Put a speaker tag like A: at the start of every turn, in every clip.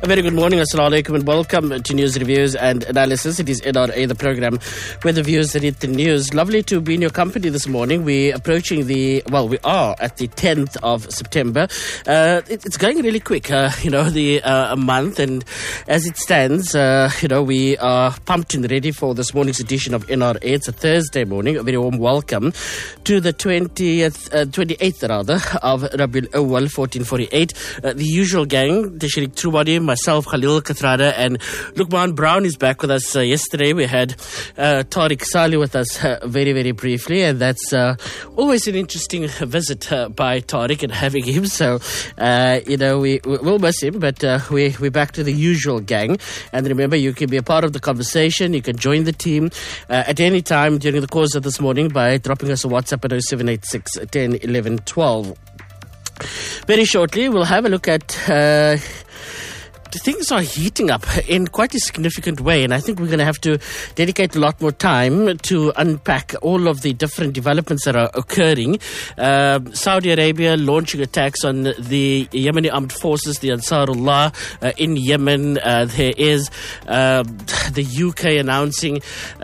A: A very good morning, assalamu alaikum, and welcome to News Reviews and Analysis. It is NRA, the program where the views that hit the news. Lovely to be in your company this morning. We're approaching we are at the 10th of September. It's going really quick, a month, and as it stands, we are pumped and ready for this morning's edition of NRA. It's a Thursday morning. A very warm welcome to the 28th of Rabiul Awwal 1448. The usual gang, Tashriq Trubadi, myself, Khalil Kathrada, and Luqman Brown is back with us. Yesterday we had Tariq Saleh with us very, very briefly, and that's always an interesting visit by Tariq and having him. So, we'll miss him, but we're back to the usual gang. And remember, you can be a part of the conversation. You can join the team at any time during the course of this morning by dropping us a WhatsApp at 0786 10 11 12. Very shortly, we'll have a look at things are heating up in quite a significant way, and I think we're going to have to dedicate a lot more time to unpack all of the different developments that are occurring. Saudi Arabia launching attacks on the Yemeni armed forces, the Ansarullah in Yemen. There is the UK announcing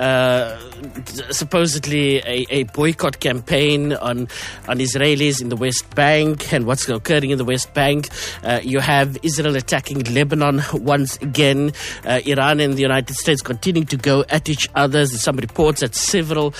A: supposedly a boycott campaign on Israelis in the West Bank and what's occurring in the West Bank. You have Israel attacking Lebanon once again. Iran and the United States continuing to go at each other. There's some reports that several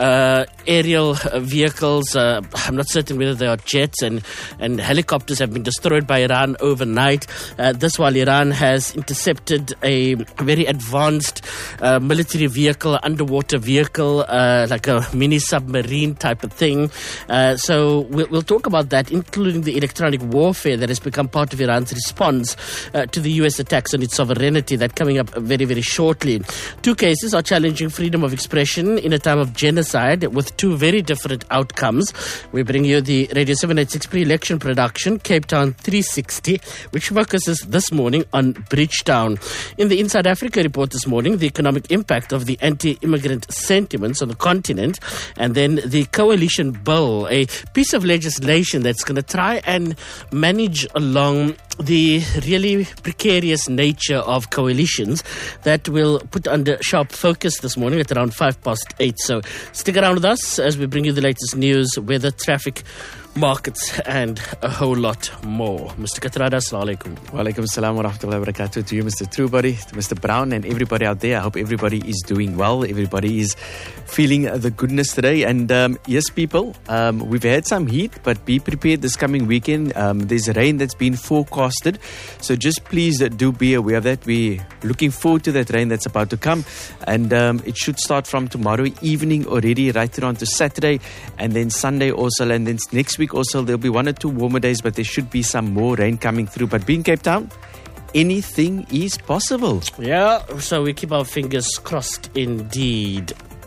A: aerial vehicles, I'm not certain whether they are jets and helicopters, have been destroyed by Iran overnight. This while Iran has intercepted a very advanced military vehicle, underwater vehicle, like a mini submarine type of thing. So we'll talk about that, including the electronic warfare that has become part of Iran's response to the US attacks on its sovereignty. That coming up very, very shortly. Two cases are challenging freedom of expression in a time of genocide with two very different outcomes. We bring you the Radio 786 pre-election production, Cape Town 360, which focuses this morning on Bridgetown. In the Inside Africa report this morning, the economic impact of the anti-immigrant sentiments on the continent, and then the coalition bill, a piece of legislation that's going to try and manage along the really precarious nature of coalitions that will put under sharp focus this morning at around 8:05. So stick around with us as we bring you the latest news, weather, traffic, markets, and a whole lot more. Mr. Kathrada, assalamu alaikum.
B: Wa alaikum assalam wa rahmatullahi wa barakatuh. To you, Mr. Trubadi, to Mr. Brown, and everybody out there. I hope everybody is doing well. Everybody is feeling the goodness today. And yes, people, we've had some heat, but be prepared this coming weekend. There's rain that's been forecasted. So just please do be aware of that. We're looking forward to that rain that's about to come. And it should start from tomorrow evening already, right through on to Saturday, and then Sunday also. And then next week also, there'll be 1 or 2 warmer days, but there should be some more rain coming through. But being Cape Town, anything is possible.
A: Yeah, so we keep our fingers crossed indeed.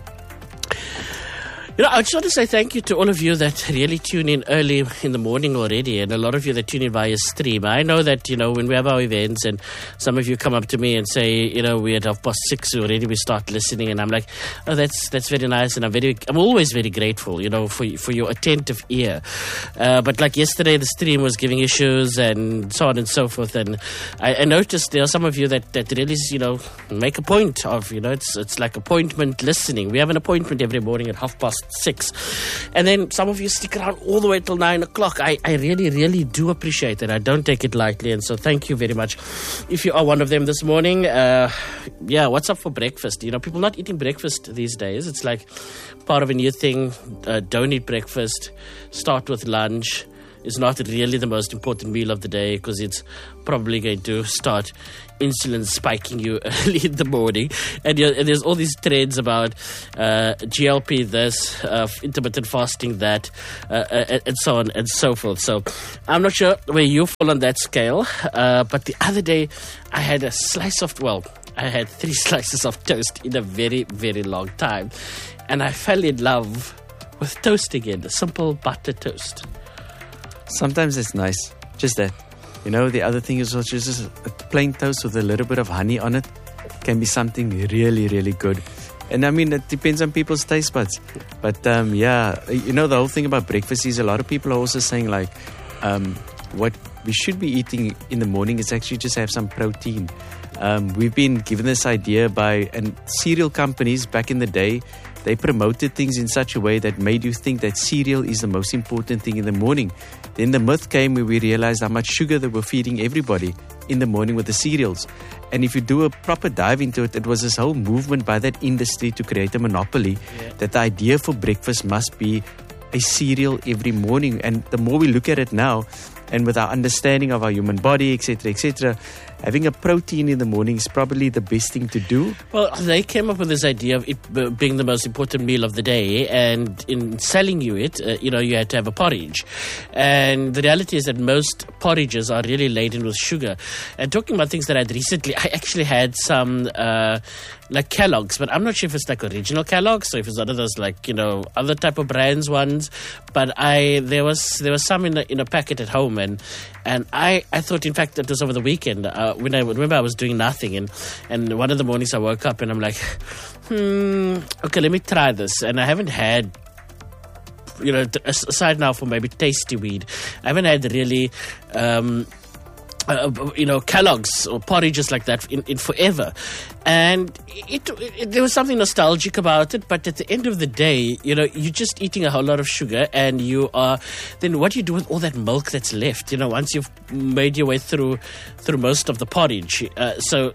A: I just want to say thank you to all of you that really tune in early in the morning already, and a lot of you that tune in via stream. I know that, when we have our events and some of you come up to me and say, we're at 6:30 already, we start listening, and I'm like, oh, that's very nice, and I'm always very grateful, for your attentive ear. But like yesterday, the stream was giving issues and so on and so forth, and I noticed there are some of you that really, make a point of, it's like appointment listening. We have an appointment every morning at 6:30, and then some of you stick around all the way till 9 o'clock. I really, really do appreciate it. I don't take it lightly, and so thank you very much. If you are one of them this morning, what's up for breakfast? People not eating breakfast these days. It's like part of a new thing. Don't eat breakfast. Start with lunch. It's not really the most important meal of the day because it's probably going to start insulin spiking you early in the morning. And there's all these trends about GLP this, intermittent fasting that, and so on and so forth. So I'm not sure where you fall on that scale, but the other day I had I had 3 slices of toast in a very, very long time. And I fell in love with toast again, a simple butter toast.
B: Sometimes it's nice, just that. The other thing is also just a plain toast with a little bit of honey on it can be something really, really good. And I mean, it depends on people's taste buds. But the whole thing about breakfast is a lot of people are also saying like, what we should be eating in the morning is actually just have some protein. We've been given this idea by cereal companies back in the day. They promoted things in such a way that made you think that cereal is the most important thing in the morning. Then the myth came where we realized how much sugar they were feeding everybody in the morning with the cereals. And if you do a proper dive into it, it was this whole movement by that industry to create a monopoly that the idea for breakfast must be a cereal every morning. And the more we look at it now, and with our understanding of our human body, etc., having a protein in the morning is probably the best thing to do.
A: Well, they came up with this idea of it being the most important meal of the day, and in selling you it, you had to have a porridge. And the reality is that most porridges are really laden with sugar. And talking about things that I had recently, I actually had some like Kellogg's, but I'm not sure if it's like original Kellogg's or if it's one of those other type of brands ones. But there was some in a packet at home, and I thought, in fact, it was over the weekend when I remember I was doing nothing, and one of the mornings I woke up and I'm like, okay, let me try this, and I haven't had. Aside now for maybe Tasty Weed, I haven't had really. Kellogg's or porridges like that in forever, and there was something nostalgic about it. But at the end of the day, you're just eating a whole lot of sugar, and then what do you do with all that milk that's left? Once you've made your way through most of the porridge, so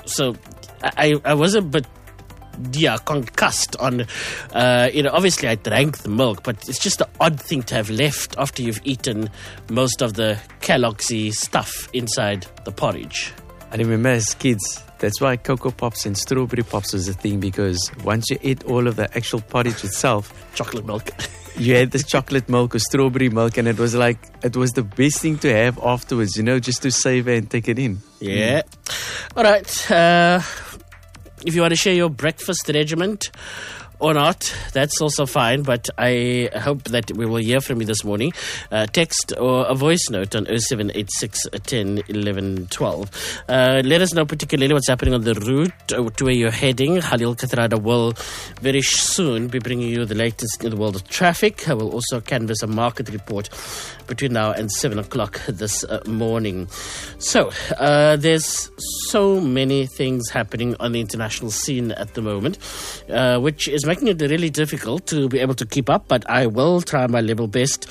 A: I was a bit concussed on, obviously I drank the milk, but it's just an odd thing to have left after you've eaten most of the Kellogg's-y stuff inside the porridge.
B: I remember as kids, that's why Cocoa Pops and Strawberry Pops was a thing, because once you ate all of the actual porridge itself,
A: chocolate milk.
B: You had this chocolate milk or strawberry milk, and it was the best thing to have afterwards, just to savor and take it in.
A: Yeah. All right. If you want to share your breakfast regiment or not, that's also fine, but I hope that we will hear from you this morning. Text or a voice note on 0786 10 11 12. Let us know particularly what's happening on the route to where you're heading. Halil Kathrada will very soon be bringing you the latest in the world of traffic. I will also canvass a market report between now and 7 o'clock this morning. So, there's so many things happening on the international scene at the moment, which is making it really difficult to be able to keep up, but I will try my level best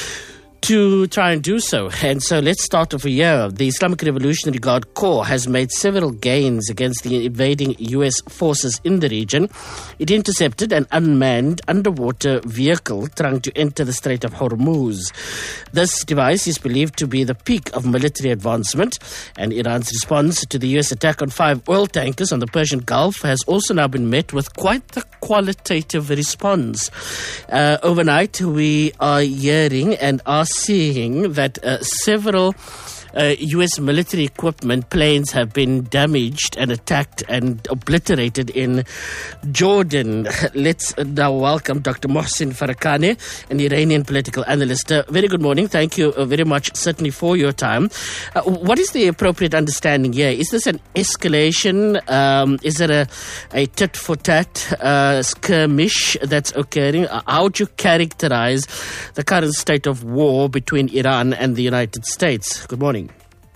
A: to try and do so. And so let's start off here. The Islamic Revolutionary Guard Corps has made several gains against the invading U.S. forces in the region. It intercepted an unmanned underwater vehicle trying to enter the Strait of Hormuz. This device is believed to be the peak of military advancement, and Iran's response to the U.S. attack on 5 oil tankers on the Persian Gulf has also now been met with quite the qualitative response. Overnight, we are hearing and are seeing that several U.S. military equipment planes have been damaged and attacked and obliterated in Jordan. Let's now welcome Dr. Mohsin Farakani, an Iranian political analyst. Very good morning. Thank you very much, certainly, for your time. What is the appropriate understanding here? Is this an escalation? Is it a tit-for-tat skirmish that's occurring? How would you characterize the current state of war between Iran and the United States? Good morning.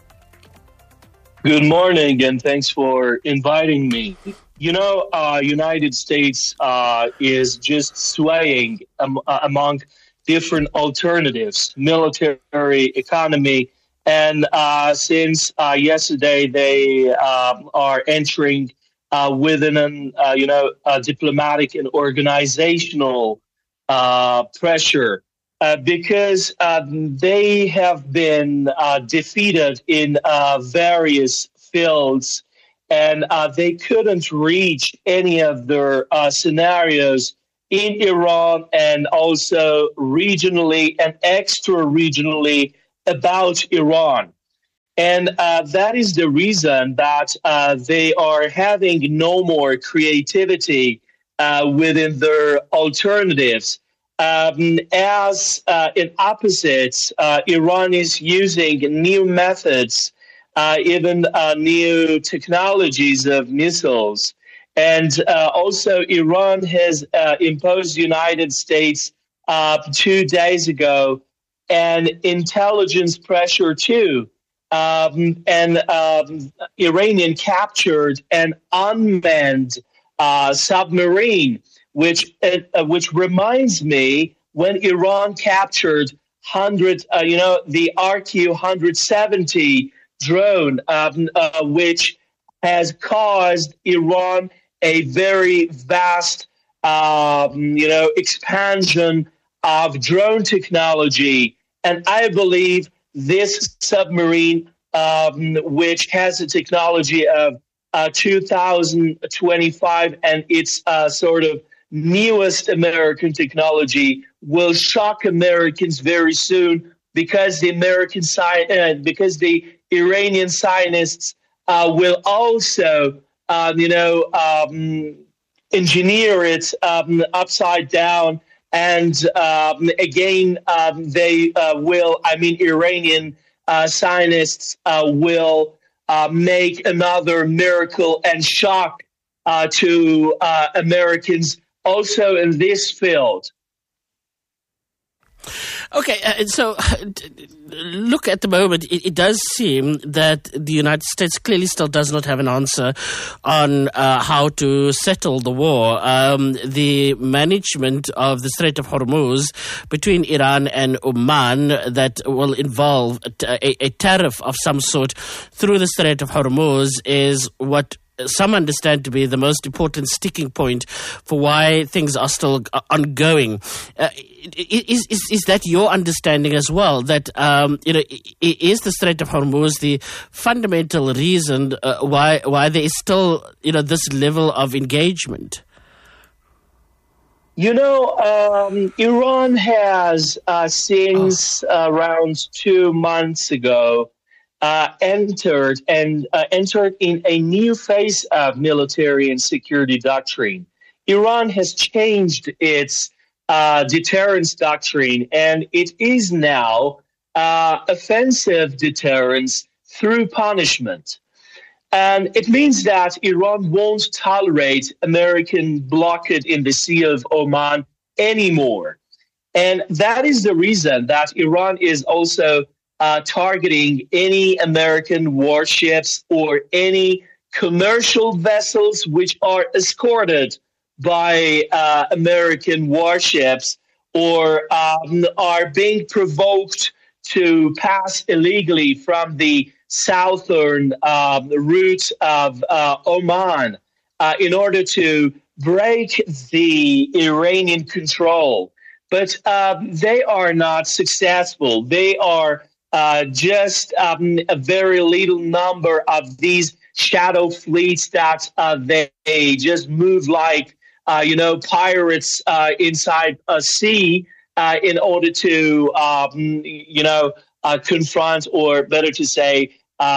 C: Good morning, and thanks for inviting me. United States is just swaying among different alternatives, military, economy, and since yesterday they are entering within diplomatic and organizational pressure. Because they have been defeated in various fields, and they couldn't reach any of their scenarios in Iran and also regionally and extra-regionally about Iran. And that is the reason that they are having no more creativity within their alternatives. As in opposites, Iran is using new methods, even new technologies of missiles. And also Iran has imposed United States 2 days ago an intelligence pressure too, Iranian captured an unmanned submarine, which reminds me when Iran captured the RQ-170 drone, which has caused Iran a very vast, expansion of drone technology. And I believe this submarine, which has a technology of 2025, and it's sort of newest American technology, will shock Americans very soon because the Iranian Zionists will also, engineer it upside down, and Iranian Zionists will make another miracle and shock to Americans also in this field.
A: Okay, so look, at the moment, it does seem that the United States clearly still does not have an answer on how to settle the war. The management of the Strait of Hormuz between Iran and Oman that will involve a tariff of some sort through the Strait of Hormuz is what some understand to be the most important sticking point for why things are still ongoing. Is that your understanding as well? That is the Strait of Hormuz the fundamental reason why there is still this level of engagement?
C: Iran has since around 2 months ago entered in a new phase of military and security doctrine. Iran has changed its deterrence doctrine, and it is now offensive deterrence through punishment. And it means that Iran won't tolerate American blockade in the Sea of Oman anymore. And that is the reason that Iran is also targeting any American warships or any commercial vessels which are escorted by American warships or are being provoked to pass illegally from the southern route of Oman in order to break the Iranian control. But they are not successful. They are just a very little number of these shadow fleets that they just move like, pirates inside a sea in order to, confront, or better to say,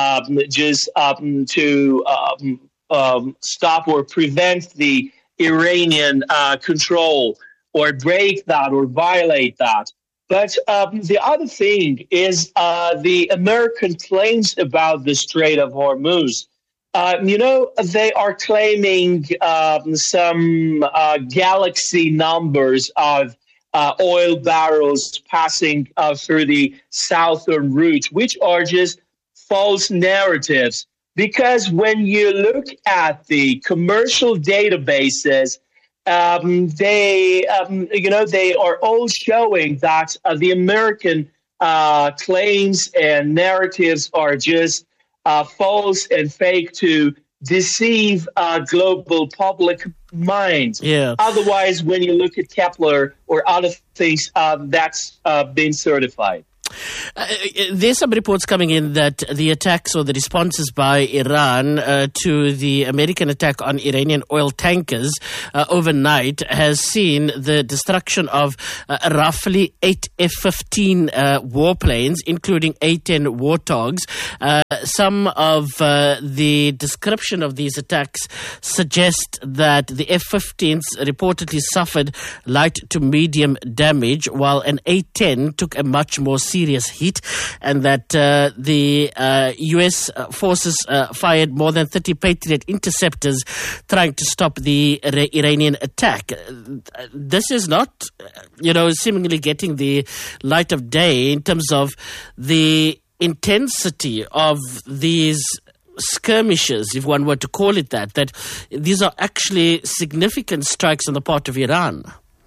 C: to stop or prevent the Iranian control or break that or violate that. But the other thing is the American claims about the Strait of Hormuz. They are claiming some galaxy numbers of oil barrels passing through the southern route, which are just false narratives. Because when you look at the commercial databases, they are all showing that the American claims and narratives are just false and fake to deceive global public mind.
A: Yeah.
C: Otherwise, when you look at Kepler or other things, that's been certified.
A: There's some reports coming in that the attacks or the responses by Iran to the American attack on Iranian oil tankers overnight has seen the destruction of roughly 8 F-15 warplanes, including A-10 Warthogs. Some of the description of these attacks suggest that the F-15s reportedly suffered light to medium damage, while an A-10 took a much more serious hit, and that the U.S. forces fired more than 30 Patriot interceptors trying to stop the Iranian attack. This is not, seemingly getting the light of day in terms of the intensity of these skirmishes, if one were to call it that these are actually significant strikes on the part of Iran?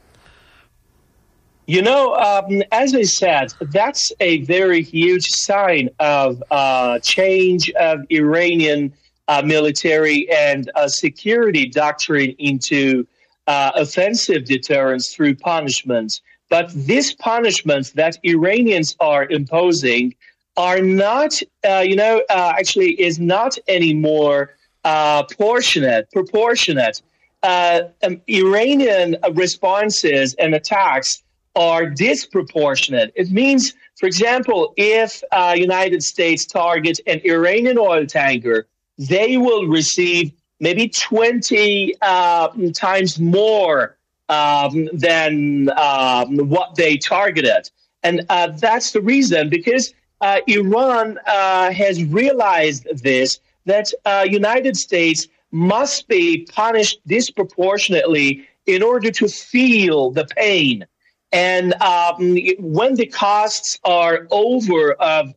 C: As I said, that's a very huge sign of change of Iranian military and security doctrine into offensive deterrence through punishments. But these punishments that Iranians are imposing are not, actually is not anymore proportionate. Iranian responses and attacks are disproportionate. It means, for example, if United States targets an Iranian oil tanker, they will receive maybe 20 times more than what they targeted. And that's the reason, because Iran has realized this, that United States must be punished disproportionately in order to feel the pain. And when the costs are over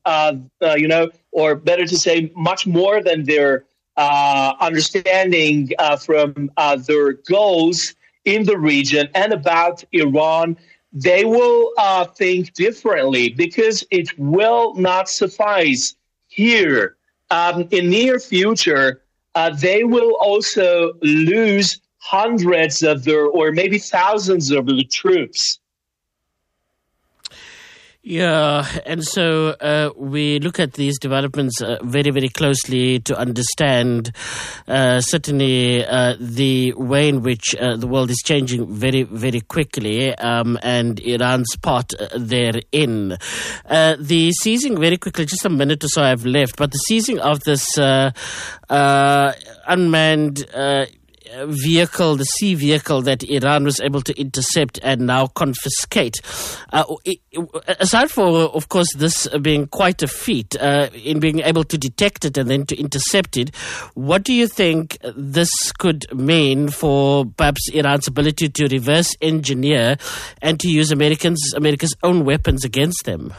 C: or better to say, much more than their understanding from their goals in the region and about Iran, they will think differently, because it will not suffice here. In near future, they will also lose hundreds of their, or maybe thousands of their troops.
A: Yeah, and so we look at these developments very, very closely to understand certainly the way in which the world is changing very, very quickly, and Iran's part therein. The seizing, very quickly, just a minute or so I've left, but the seizing of this unmanned vehicle, the sea vehicle that Iran was able to intercept and now confiscate. Aside for, of course, this being quite a feat in being able to detect it and then to intercept it, what do you think this could mean for perhaps Iran's ability to reverse engineer and to use America's own weapons against them?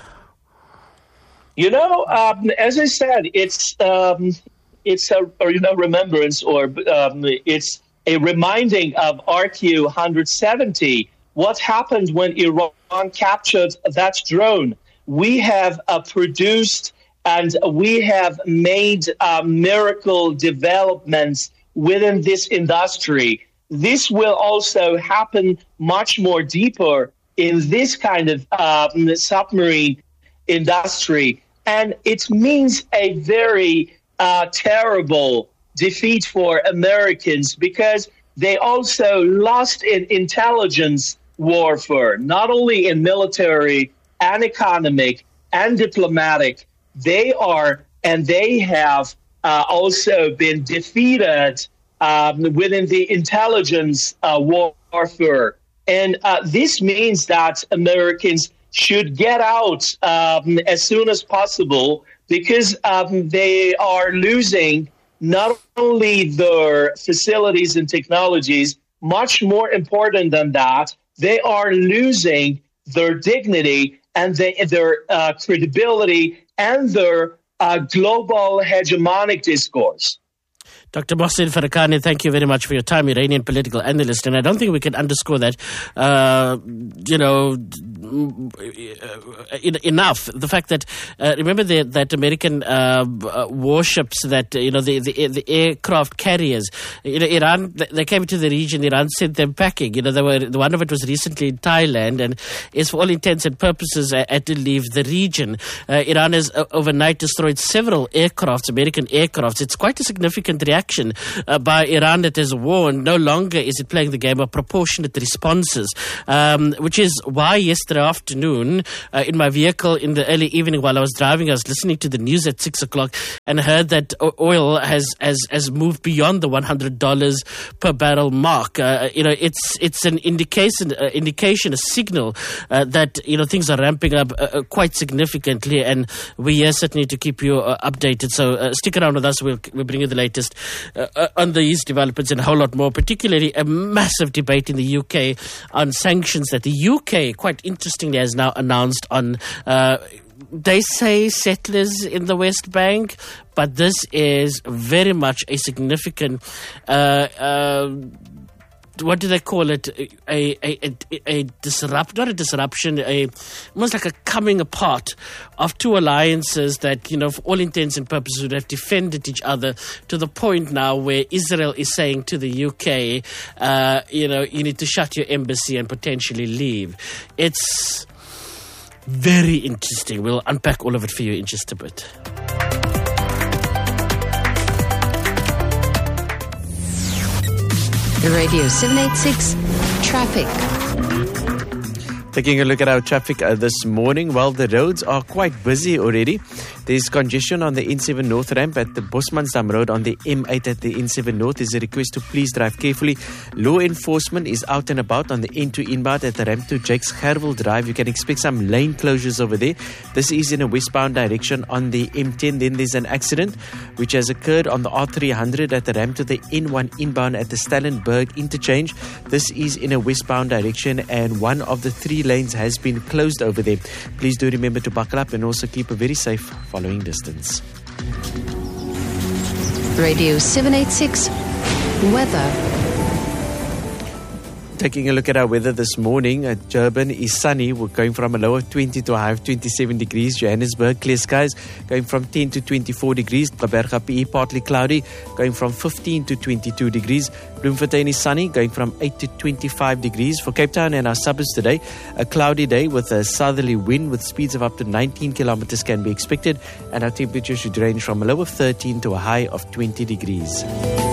C: As I said, it's a remembrance, or it's a reminding of RQ 170. What happened when Iran captured that drone? We have produced and we have made miracle developments within this industry. This will also happen much more deeper in this kind of submarine industry. And it means a very terrible defeat for Americans, because they also lost in intelligence warfare, not only in military and economic and diplomatic. They have also been defeated within the intelligence warfare. And this means that Americans should get out as soon as possible, because they are losing not only their facilities and technologies, much more important than that, they are losing their dignity and their credibility and their global hegemonic discourse.
A: Dr. Mohsen Farakani, thank you very much for your time, Iranian political analyst. And I don't think we can underscore that, enough. The fact that, remember that American warships, that, the aircraft carriers, Iran, they came to the region, Iran sent them packing. One of it was recently in Thailand, and is for all intents and purposes had to leave the region. Iran has overnight destroyed several aircrafts, American aircrafts. It's quite a significant reaction by Iran that has warned no longer is it playing the game of proportionate responses, which is why yesterday afternoon in my vehicle in the early evening while I was driving, I was listening to the news at 6 o'clock and heard that oil has moved beyond the $100 per barrel mark. It's an indication, a signal that things are ramping up quite significantly, and we're here certainly to keep you updated. So stick around with us. We'll bring you the latest on these developments and a whole lot more, particularly a massive debate in the UK on sanctions that the UK, quite interestingly, has now announced on they say settlers in the West Bank, but this is very much a significant, what do they call it? A disrupt, not a disruption, almost like a coming apart of two alliances that, for all intents and purposes would have defended each other, to the point now where Israel is saying to the UK, you need to shut your embassy and potentially leave. It's very interesting. We'll unpack all of it for you in just a bit.
D: Radio 786 Traffic.
B: Taking a look at our traffic this morning. Well, the roads are quite busy already. There's congestion on the N7 North ramp at the Bosmansdam Road on the M8 at the N7 North. There's a request to please drive carefully. Law enforcement is out and about on the N2 inbound at the ramp to Jakes Gerwel Drive. You can expect some lane closures over there. This is in a westbound direction on the M10. Then there's an accident which has occurred on the R300 at the ramp to the N1 inbound at the Stellenberg interchange. This is in a westbound direction and one of the three lanes has been closed over there. Please do remember to buckle up and also keep a very safe following distance.
D: Radio 786 Weather.
B: Taking a look at our weather this morning, Durban is sunny. We're going from a low of 20 to a high of 27 degrees. Johannesburg, clear skies, going from 10 to 24 degrees. Kaberga PE, partly cloudy, going from 15 to 22 degrees. Bloemfontein is sunny, going from 8 to 25 degrees. For Cape Town and our suburbs today, a cloudy day with a southerly wind with speeds of up to 19 kilometers can be expected. And our temperature should range from a low of 13 to a high of 20 degrees.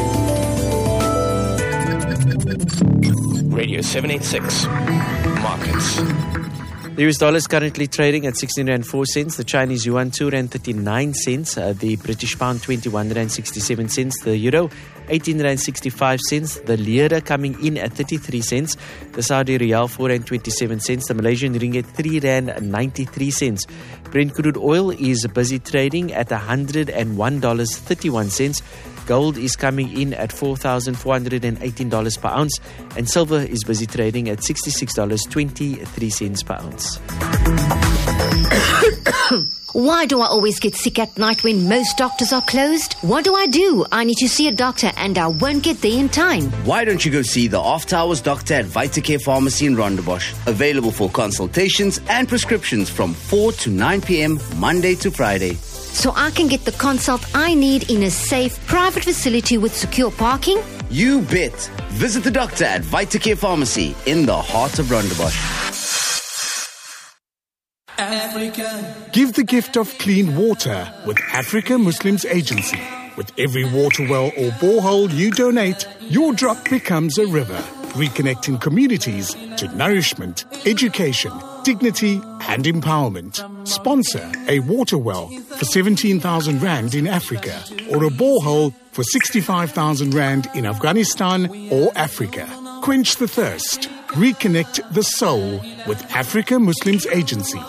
E: Radio 786 Markets.
B: The US dollar is currently trading at 16.04 The Chinese yuan 2.39 The British pound 21.67 The euro 18.65 The lira coming in at 33 cents. The Saudi riyal 4.27 The Malaysian ringgit 3.93 Brent crude oil is busy trading at $101.31. Gold is coming in at $4,418 per ounce, and silver is busy trading at $66.23 per ounce.
F: Why do I always get sick at night when most doctors are closed? What do? I need to see a doctor and I won't get there in time.
G: Why don't you go see the After Hours doctor at Vitacare Pharmacy in Rondebosch? Available for consultations and prescriptions from 4 to 9 p.m. Monday to Friday.
F: So I can get the consult I need in a safe, private facility with secure parking?
G: You bet. Visit the doctor at Vitacare Pharmacy in the heart of Rondebosch.
H: Africa. Give the gift of clean water with Africa Muslims Agency. With every water well or borehole you donate, your drop becomes a river, reconnecting communities to nourishment, education, dignity and empowerment. Sponsor a water well for 17,000 Rand in Africa or a borehole for 65,000 Rand in Afghanistan or Africa. Quench the thirst. Reconnect the soul with Africa Muslims Agency.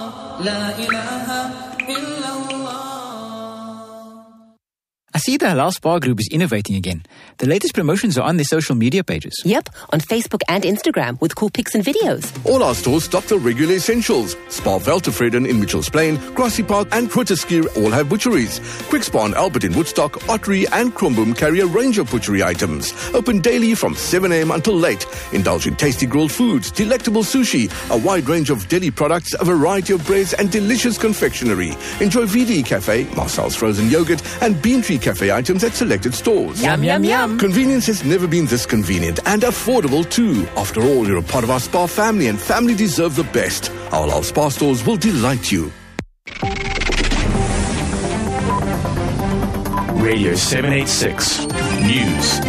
I: I see the Halal Spa Group is innovating again. The latest promotions are on their social media pages.
J: Yep, on Facebook and Instagram with cool pics and videos.
K: All our stores stock the regular essentials. Spa Veltevreden in Mitchells Plain, Grassy Park and Grooteskier all have butcheries. Quick Spa and Albert in Woodstock, Ottery and Kromboom carry a range of butchery items. Open daily from 7 a.m. until late. Indulge in tasty grilled foods, delectable sushi, a wide range of deli products, a variety of breads and delicious confectionery. Enjoy VD Cafe, Marcel's frozen yogurt and Bean Tree Cafe items at selected stores.
J: Yum, yum, yum.
K: Convenience has never been this convenient and affordable too. After all, you're a part of our spa family and family deserve the best. Our spa stores will delight you.
E: Radio 786 News.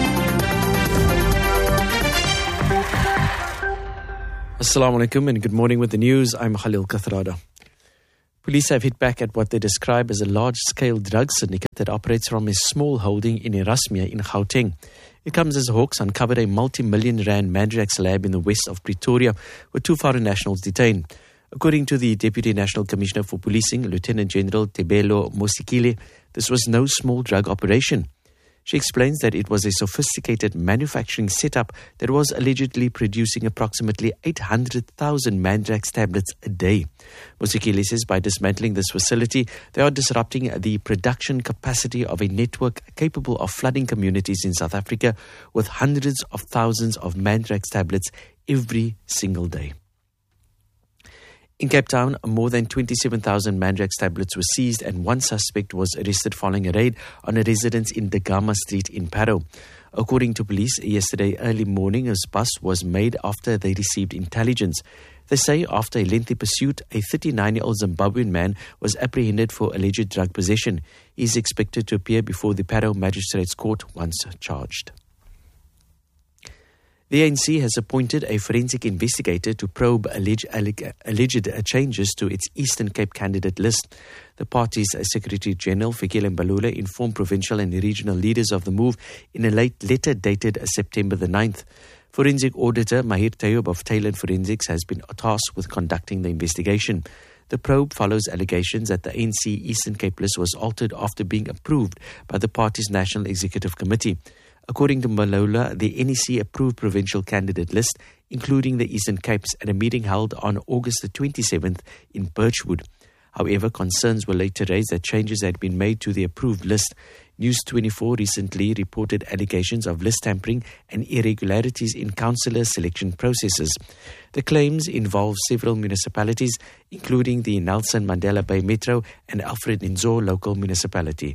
B: Assalamu alaikum and good morning with the news. I'm Khalil Kathrada. Police have hit back at what they describe as a large-scale drug syndicate that operates from a small holding in Erasmia in Gauteng. It comes as Hawks uncovered a multi-million rand Madrax lab in the west of Pretoria, with 2 foreign nationals detained. According to the Deputy National Commissioner for Policing, Lieutenant General Tebelo Mosikile, this was no small drug operation. She explains that it was a sophisticated manufacturing setup that was allegedly producing approximately 800,000 Mandrax tablets a day. Musikile says by dismantling this facility, they are disrupting the production capacity of a network capable of flooding communities in South Africa with hundreds of thousands of Mandrax tablets every single day. In Cape Town, more than 27,000 Mandrax tablets were seized and one suspect was arrested following a raid on a residence in Dagama Street in Parow. According to police, yesterday early morning, a bust was made after they received intelligence. They say after a lengthy pursuit, a 39-year-old Zimbabwean man was apprehended for alleged drug possession. He is expected to appear before the Parow Magistrates Court once charged. The ANC has appointed a forensic investigator to probe alleged changes to its Eastern Cape candidate list. The party's Secretary General, Fikile Mbalula, informed provincial and regional leaders of the move in a late letter dated September the 9th. Forensic Auditor Mahir Tayob of Taylor Forensics has been tasked with conducting the investigation. The probe follows allegations that the ANC Eastern Cape list was altered after being approved by the party's National Executive Committee. According to Malola, the NEC approved provincial candidate list, including the Eastern Capes, at a meeting held on August the 27th in Birchwood. However, concerns were later raised that changes had been made to the approved list. News 24 recently reported allegations of list tampering and irregularities in councillor selection processes. The claims involve several municipalities, including the Nelson Mandela Bay Metro and Alfred Nzo local municipality.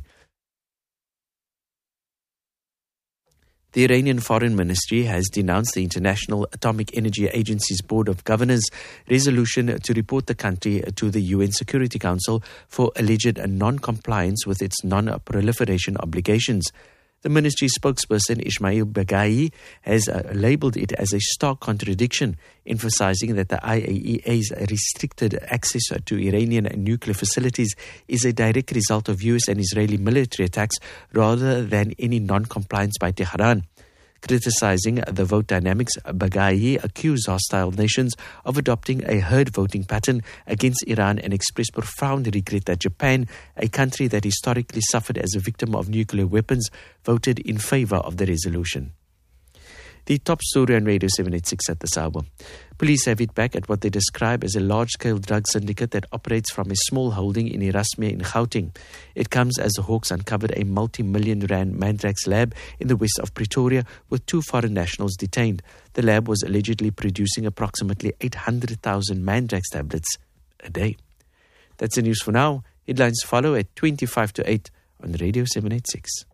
B: The Iranian Foreign Ministry has denounced the International Atomic Energy Agency's Board of Governors' resolution to report the country to the UN Security Council for alleged non-compliance with its non-proliferation obligations. The ministry spokesperson Ismail Baghai has labelled it as a stark contradiction, emphasising that the IAEA's restricted access to Iranian nuclear facilities is a direct result of US and Israeli military attacks rather than any non-compliance by Tehran. Criticizing the vote dynamics, Baghai accused hostile nations of adopting a herd voting pattern against Iran and expressed profound regret that Japan, a country that historically suffered as a victim of nuclear weapons, voted in favor of the resolution. The top story on Radio 786 at this hour. Police have hit back at what they describe as a large-scale drug syndicate that operates from a small holding in Erasmia in Gauteng. It comes as the Hawks uncovered a multi-million rand Mandrax lab in the west of Pretoria with 2 foreign nationals detained. The lab was allegedly producing approximately 800,000 Mandrax tablets a day. That's the news for now. Headlines follow at 25 to 8 on Radio 786.